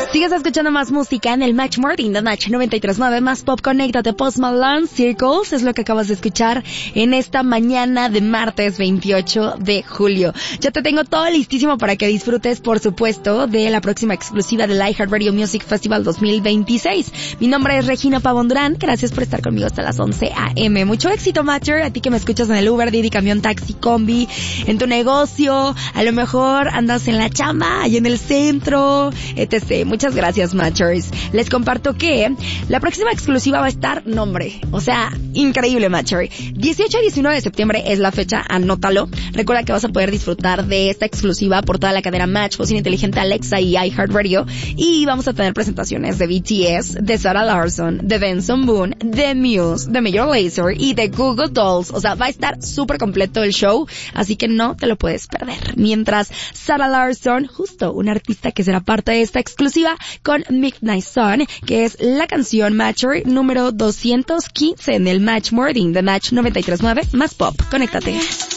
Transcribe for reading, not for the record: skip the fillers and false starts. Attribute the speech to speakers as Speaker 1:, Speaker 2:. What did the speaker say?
Speaker 1: Sigues escuchando más música en el Match Morning de Match 93.9, más pop. Conéctate, Post Malone, Circles, es lo que acabas de escuchar en esta mañana de martes 28 de julio. Ya te tengo todo listísimo para que disfrutes, por supuesto, de la próxima exclusiva del iHeartRadio Music Festival 2026. Mi nombre es Regina Pavón Durán, gracias por estar conmigo hasta las 11 a.m. Mucho éxito, Matcher, a ti que me escuchas en el Uber, Didi, camión, taxi, combi, en tu negocio, a lo mejor andas en la chamba, ahí en el centro, etc. Muchas gracias, Matchers. Les comparto que la próxima exclusiva va a estar nombre. O sea, increíble, Matcher. 18 y 19 de septiembre es la fecha, anótalo. Recuerda que vas a poder disfrutar de esta exclusiva por toda la cadena Match, bocina inteligente Alexa y iHeartRadio. Y vamos a tener presentaciones de BTS, de Sarah Larsson, de Benson Boone, de Muse, de Major Lazer y de Google Dolls. O sea, va a estar súper completo el show, así que no te lo puedes perder. Mientras Sarah Larsson, justo una artista que será parte de esta exclusiva, con Midnight Sun, que es la canción Matcher número 215 en el Match Morning de Match 93.9 más pop. Conéctate.